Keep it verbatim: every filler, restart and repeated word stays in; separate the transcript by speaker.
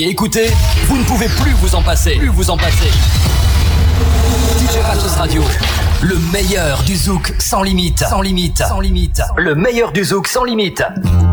Speaker 1: Et écoutez, vous ne pouvez plus vous en passer. Plus vous en passer. D J Matos Radio, le meilleur du zouk sans limite. Sans limite. Sans limite. Le meilleur du zouk sans limite.